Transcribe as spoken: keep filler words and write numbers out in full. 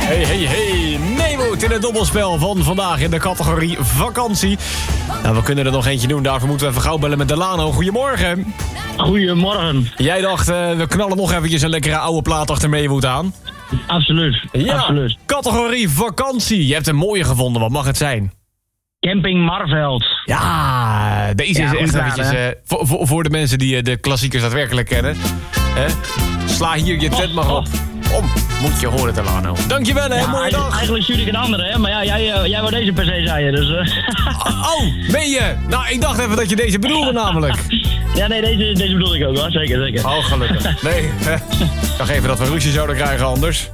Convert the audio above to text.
Hey, hey, hey. Meemoed in het dobbelspel van vandaag in de categorie vakantie. Nou, we kunnen er nog eentje doen. Daarvoor moeten we even gauw bellen met Delano. Goedemorgen. Goedemorgen. Jij dacht, uh, we knallen nog eventjes een lekkere oude plaat achter Meemoed aan. Absoluut. Ja, Absoluut. Categorie vakantie. Je hebt een mooie gevonden. Wat mag het zijn? Camping Marveld. Ja, deze Ja, is echt goed eventjes... gedaan, Uh, voor, voor, voor de mensen die uh, de klassiekers daadwerkelijk kennen. Hè? Sla hier je tent maar op. Om, moet je horen, Delano. Dankjewel, hè. Ja, Mooie eigenlijk, dag. eigenlijk stuurde ik een andere, hè. Maar ja, jij, uh, jij wou deze per se, zei je. Dus, uh. Oh, meen je? Nou, ik dacht even dat je deze bedoelde namelijk. Ja, nee, deze, deze bedoel ik ook wel. Zeker, zeker. Oh, gelukkig. Nee, ik dacht even dat we ruzie zouden krijgen anders.